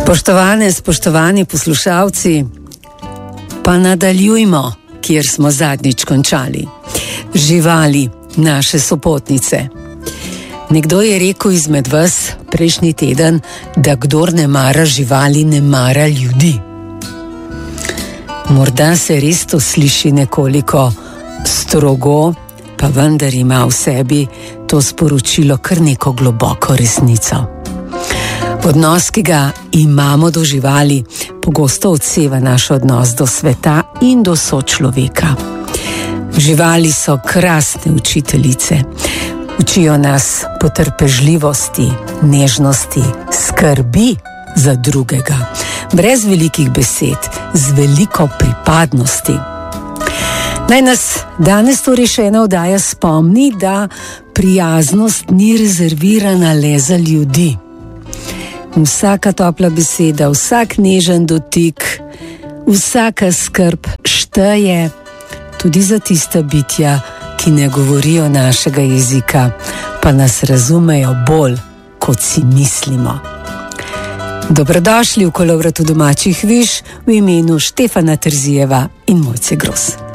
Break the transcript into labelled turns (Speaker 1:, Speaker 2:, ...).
Speaker 1: Spoštovani poslušalci, pa nadaljujmo, kjer smo zadnjič končali. Živali, naše sopotnice. Nekdo je rekel izmed vas prejšnji teden, da kdor ne mara živali, ne mara ljudi. Morda se res to sliši nekoliko strogo, pa vendar ima v sebi to sporočilo kar neko globoko resnico. Odnos, ki ga imamo do živali, pogosto odseva naš odnos do sveta in do sočloveka. Živali so krasne učiteljice. Učijo nas potrpežljivosti, nežnosti, skrbi za drugega, brez velikih besed, z veliko pripadnosti. Naj nas danes torej še ena oddaja spomni, da prijaznost ni rezervirana le za ljudi. Vsaka topla beseda, vsak nežen dotik, vsaka skrb šteje tudi za tista bitja, ki ne govorijo našega jezika, pa nas razumejo bolj, kot si mislimo. Dobrodošli v Kolovratu domačih viž v imenu Štefana Trzijeva in Mojce Gros.